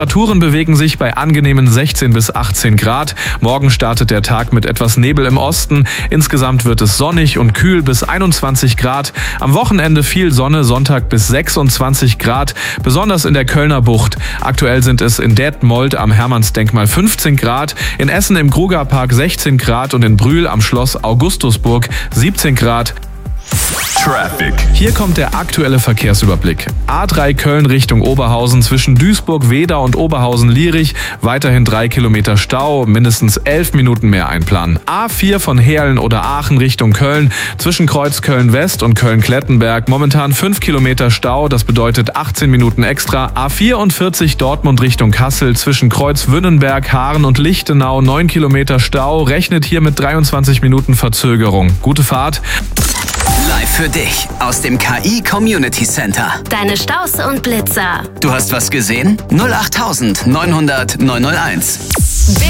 Temperaturen bewegen sich bei angenehmen 16 bis 18 Grad. Morgen startet der Tag mit etwas Nebel im Osten. Insgesamt wird es sonnig und kühl bis 21 Grad. Am Wochenende viel Sonne, Sonntag bis 26 Grad, besonders in der Kölner Bucht. Aktuell sind es in Detmold am Hermannsdenkmal 15 Grad, in Essen im Krugerpark 16 Grad und in Brühl am Schloss Augustusburg 17 Grad. Traffic. Hier kommt der aktuelle Verkehrsüberblick. A3 Köln Richtung Oberhausen zwischen Duisburg, Wedau und Oberhausen-Lierich. Weiterhin 3 Kilometer Stau, mindestens 11 Minuten mehr einplanen. A4 von Heerlen oder Aachen Richtung Köln zwischen Kreuz Köln-West und Köln-Klettenberg. Momentan 5 Kilometer Stau, das bedeutet 18 Minuten extra. A44 Dortmund Richtung Kassel zwischen Kreuz Wünnenberg, Haaren und Lichtenau. 9 Kilometer Stau, rechnet hier mit 23 Minuten Verzögerung. Gute Fahrt. Live für dich aus dem KI Community Center. Deine Staus und Blitzer. Du hast was gesehen? 08900 901.